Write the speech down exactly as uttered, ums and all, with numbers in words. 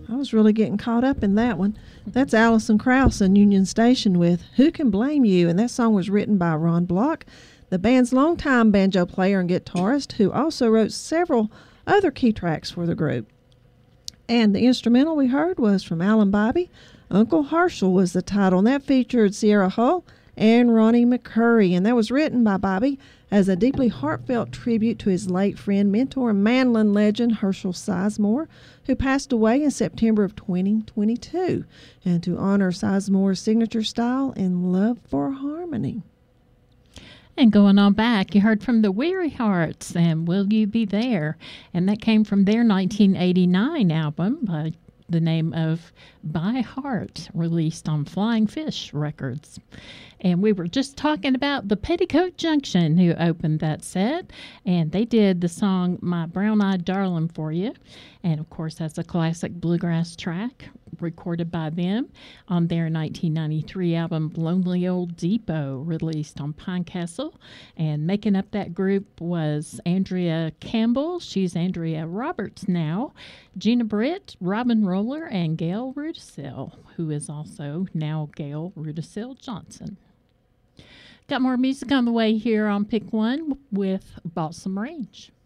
I was really getting caught up in that one. That's Alison Krauss and Union Station with Who Can Blame You? And that song was written by Ron Block, the band's longtime banjo player and guitarist, who also wrote several other key tracks for the group. And the instrumental we heard was from Alan Bobby. Uncle Herschel was the title, and that featured Sierra Hull and Ronnie McCurry. And that was written by Bobby as a deeply heartfelt tribute to his late friend, mentor, and mandolin legend, Herschel Sizemore, who passed away in September of twenty twenty-two, and to honor Sizemore's signature style and love for harmony. And going on back, you heard from the Weary Hearts and Will You Be There? And that came from their nineteen eighty-nine album by the name of By Heart, released on Flying Fish Records. And we were just talking about the Petticoat Junction, who opened that set, and they did the song My Brown-Eyed Darling for you. And, of course, that's a classic bluegrass track recorded by them on their nineteen ninety-three album Lonely Old Depot, released on Pine Castle. And making up that group was Andrea Campbell. She's Andrea Roberts now. Gina Britt, Robin Roller, and Gail Rudisill, who is also now Gail Rudisill Johnson. Got more music on the way here on Pick One with Balsam Range.